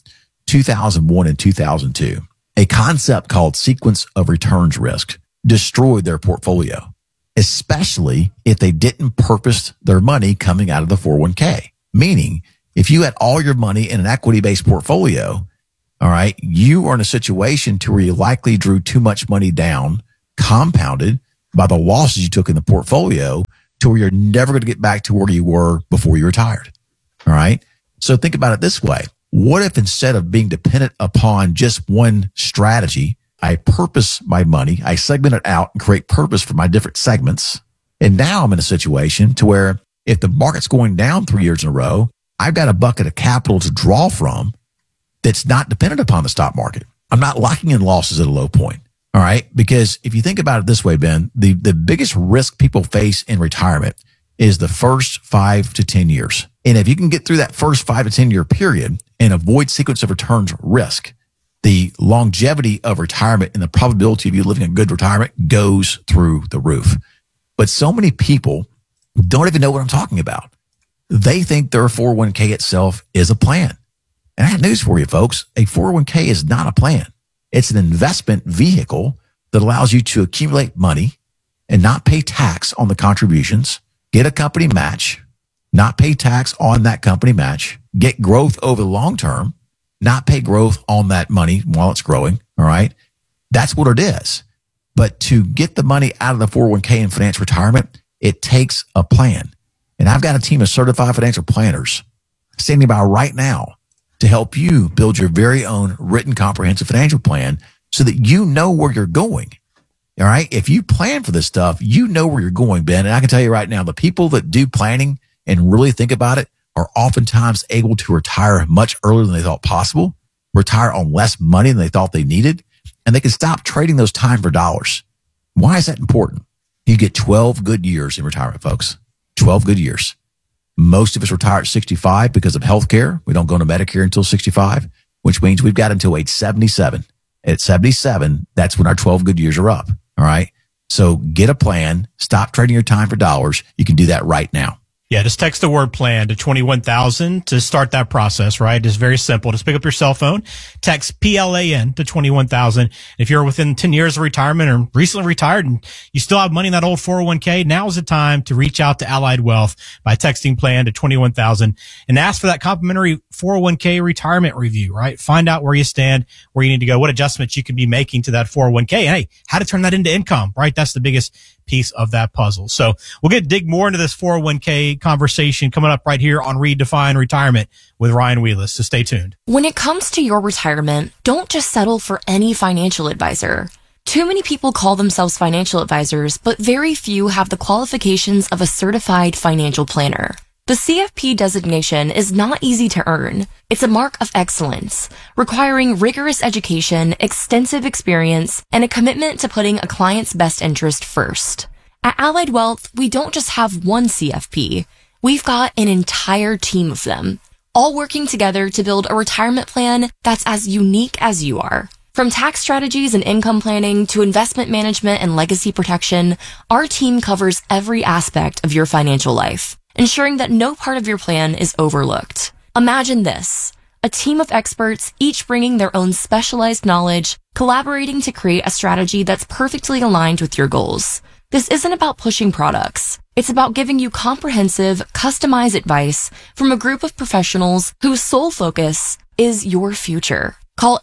2001, and 2002, a concept called sequence of returns risk destroyed their portfolio, especially if they didn't purpose their money coming out of the 401k. Meaning, if you had all your money in an equity-based portfolio, all right, you are in a situation to where you likely drew too much money down, compounded by the losses you took in the portfolio, to where you're never going to get back to where you were before you retired. All right. So think about it this way. What if instead of being dependent upon just one strategy, I purpose my money, I segment it out and create purpose for my different segments. And now I'm in a situation to where if the market's going down 3 years in a row, I've got a bucket of capital to draw from that's not dependent upon the stock market. I'm not locking in losses at a low point. All right. Because if you think about it this way, Ben, the biggest risk people face in retirement is the first 5 to 10 years. And if you can get through that first 5 to 10 year period and avoid sequence of returns risk, the longevity of retirement and the probability of you living a good retirement goes through the roof. But so many people don't even know what I'm talking about. They think their 401k itself is a plan. And I have news for you, folks. A 401k is not a plan. It's an investment vehicle that allows you to accumulate money and not pay tax on the contributions, get a company match, not pay tax on that company match, get growth over the long term, not pay growth on that money while it's growing. All right. That's what it is. But to get the money out of the 401k and finance retirement, it takes a plan. And I've got a team of certified financial planners standing by right now to help you build your very own written comprehensive financial plan so that you know where you're going. All right. If you plan for this stuff, you know where you're going, Ben. And I can tell you right now, the people that do planning and really think about it are oftentimes able to retire much earlier than they thought possible, retire on less money than they thought they needed, and they can stop trading those time for dollars. Why is that important? You get 12 good years in retirement, folks. 12 good years. Most of us retire at 65 because of health care. We don't go into Medicare until 65, which means we've got until age 77. At 77, that's when our 12 good years are up. All right. So get a plan. Stop trading your time for dollars. You can do that right now. Yeah, just text the word plan to 21,000 to start that process, right? It's very simple. Just pick up your cell phone, text PLAN to 21,000. If you're within 10 years of retirement or recently retired and you still have money in that old 401k, now is the time to reach out to Allied Wealth by texting plan to 21,000 and ask for that complimentary 401k retirement review, right? Find out where you stand, where you need to go, what adjustments you can be making to that 401k, and hey, how to turn that into income, right? That's the biggest piece of that puzzle. So we'll dig more into this 401k conversation coming up right here on Redefine Retirement with Ryan Wheelis. So stay tuned. When it comes to your retirement, don't just settle for any financial advisor. Too many people call themselves financial advisors, but very few have the qualifications of a certified financial planner. The CFP designation is not easy to earn. It's a mark of excellence, requiring rigorous education, extensive experience, and a commitment to putting a client's best interest first. At Allied Wealth, we don't just have one CFP. We've got an entire team of them, all working together to build a retirement plan that's as unique as you are. From tax strategies and income planning to investment management and legacy protection, our team covers every aspect of your financial life, ensuring that no part of your plan is overlooked. Imagine this: a team of experts, each bringing their own specialized knowledge, collaborating to create a strategy that's perfectly aligned with your goals. This isn't about pushing products. It's about giving you comprehensive, customized advice from a group of professionals whose sole focus is your future. Call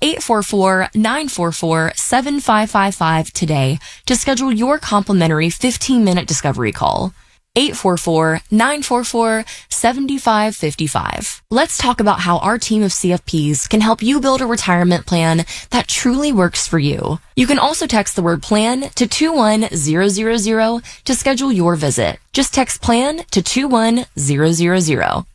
844-944-7555 today to schedule your complimentary 15-minute discovery call. 844-944-7555. Let's talk about how our team of CFPs can help you build a retirement plan that truly works for you. You can also text the word PLAN to 21000 to schedule your visit. Just text PLAN to 21000.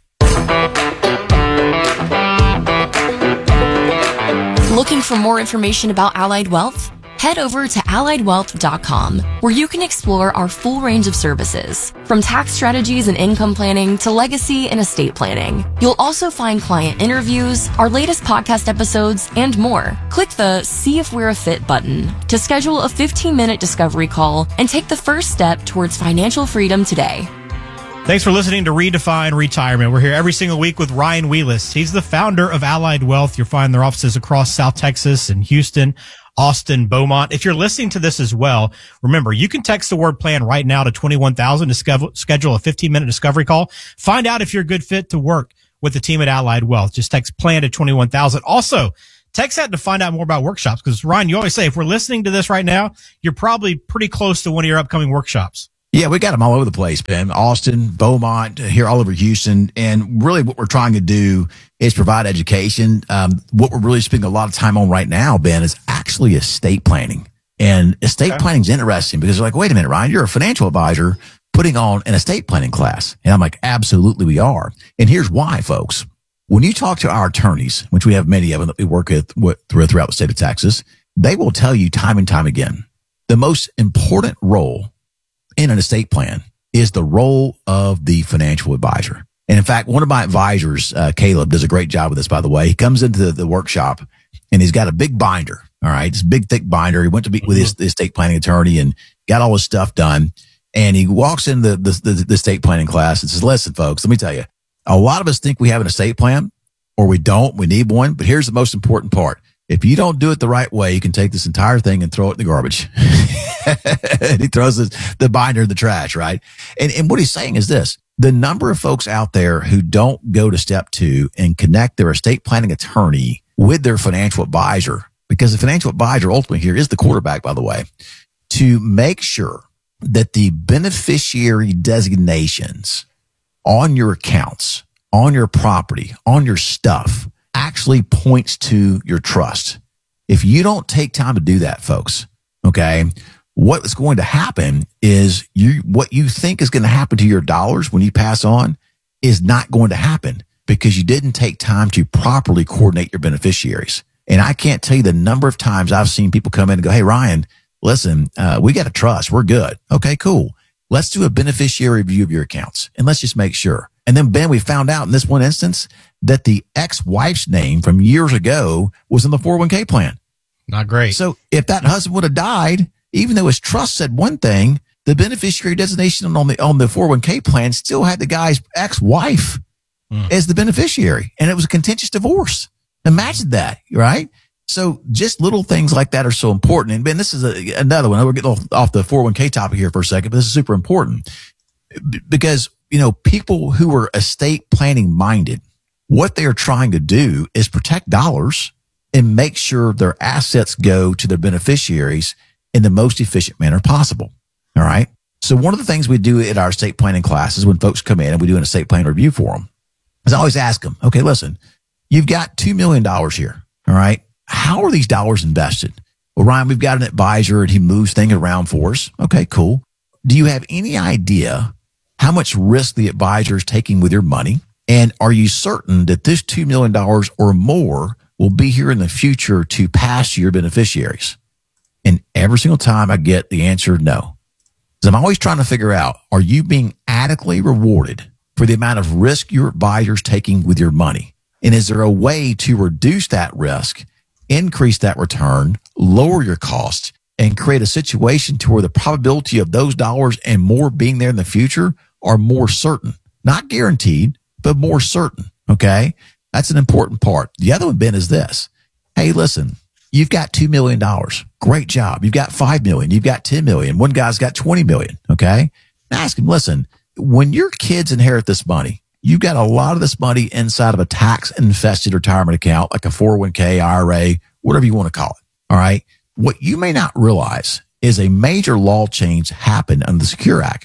Looking for more information about Allied Wealth? Head over to AlliedWealth.com, where you can explore our full range of services, from tax strategies and income planning to legacy and estate planning. You'll also find client interviews, our latest podcast episodes, and more. Click the See If We're a Fit button to schedule a 15-minute discovery call and take the first step towards financial freedom today. Thanks for listening to Redefine Retirement. We're here every single week with Ryan Wheelis. He's the founder of Allied Wealth. You'll find their offices across South Texas and Houston, Austin, Beaumont. If you're listening to this as well, remember, you can text the word PLAN right now to 21,000 to schedule a 15-minute discovery call. Find out if you're a good fit to work with the team at Allied Wealth. Just text PLAN to 21,000. Also, text that to find out more about workshops, because, Ryan, you always say if we're listening to this right now, you're probably pretty close to one of your upcoming workshops. Yeah, we got them all over the place, Ben. Austin, Beaumont, here all over Houston. And really what we're trying to do is provide education. What we're really spending a lot of time on right now, Ben, is actually estate planning. And estate planning is interesting because they're like, wait a minute, Ryan, you're a financial advisor putting on an estate planning class. And I'm like, absolutely we are. And here's why, folks. When you talk to our attorneys, which we have many of them that we work with throughout the state of Texas, they will tell you time and time again, the most important role in an estate plan is the role of the financial advisor. And in fact, one of my advisors, Caleb, does a great job with this, by the way. He comes into the workshop and he's got a big binder. All right. It's a big, thick binder. He went to meet with his estate planning attorney and got all his stuff done. And he walks in the estate planning class and says, listen, folks, let me tell you, a lot of us think we have an estate plan or we don't. We need one. But here's the most important part. If you don't do it the right way, you can take this entire thing and throw it in the garbage. And he throws the binder in the trash, right? And what he's saying is this. The number of folks out there who don't go to step 2 and connect their estate planning attorney with their financial advisor, because the financial advisor ultimately here is the quarterback, by the way, to make sure that the beneficiary designations on your accounts, on your property, on your stuff actually points to your trust. If you don't take time to do that, folks, okay, what's going to happen is what you think is going to happen to your dollars when you pass on is not going to happen because you didn't take time to properly coordinate your beneficiaries. And I can't tell you the number of times I've seen people come in and go, hey, Ryan, listen, we got a trust. We're good. Okay, cool. Let's do a beneficiary review of your accounts and let's just make sure. And then, Ben, we found out in this one instance that the ex-wife's name from years ago was in the 401k plan. Not great. So if that husband would have died, even though his trust said one thing, the beneficiary designation on the 401k plan still had the guy's ex-wife as the beneficiary. And it was a contentious divorce. Imagine that, right? So just little things like that are so important. And Ben, this is another one. We're getting off the 401k topic here for a second, but this is super important because, people who are estate planning minded, what they are trying to do is protect dollars and make sure their assets go to their beneficiaries in the most efficient manner possible. All right. So one of the things we do at our estate planning classes when folks come in and we do an estate plan review for them is I always ask them, okay, listen, you've got $2 million here. All right. How are these dollars invested? Well, Ryan, we've got an advisor and he moves things around for us. Okay, cool. Do you have any idea how much risk the advisor is taking with your money? And are you certain that this $2 million or more will be here in the future to pass to your beneficiaries? And every single time I get the answer no. Because I'm always trying to figure out, are you being adequately rewarded for the amount of risk your advisor is taking with your money? And is there a way to reduce that risk, increase that return, lower your costs, and create a situation to where the probability of those dollars and more being there in the future are more certain? Not guaranteed, but more certain. Okay. That's an important part. The other one, Ben, is this. Hey, listen, you've got $2 million. Great job. You've got $5 million. You've got $10 million. One guy's got $20 million. Okay. Now ask him, listen, when your kids inherit this money, you've got a lot of this money inside of a tax infested retirement account, like a 401k, IRA, whatever you want to call it. All right. What you may not realize is a major law change happened under the Secure Act.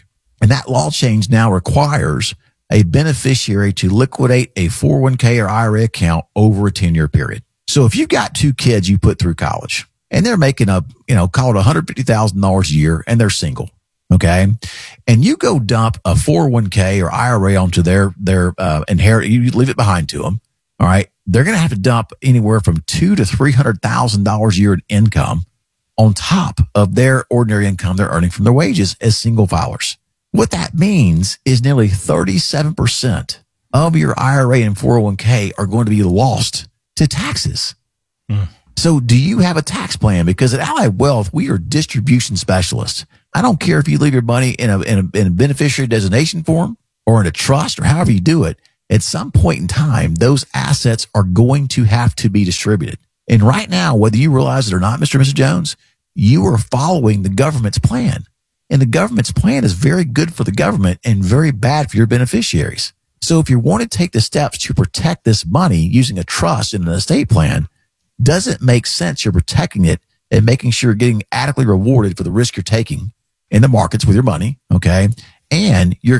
And that law change now requires a beneficiary to liquidate a 401k or IRA account over a 10-year period. So if you've got 2 kids you put through college and they're making call it $150,000 a year and they're single, okay? And you go dump a 401k or IRA onto their inherit, you leave it behind to them, all right? They're going to have to dump anywhere from $200,000 to $300,000 a year in income on top of their ordinary income they're earning from their wages as single filers. What that means is nearly 37% of your IRA and 401k are going to be lost to taxes. So do you have a tax plan? Because at Allied Wealth, we are distribution specialists. I don't care if you leave your money in a beneficiary designation form or in a trust or however you do it. At some point in time, those assets are going to have to be distributed. And right now, whether you realize it or not, Mr. and Mrs. Jones, you are following the government's plan. And the government's plan is very good for the government and very bad for your beneficiaries. So if you want to take the steps to protect this money using a trust and an estate plan, doesn't make sense you're protecting it and making sure you're getting adequately rewarded for the risk you're taking in the markets with your money, okay? And you're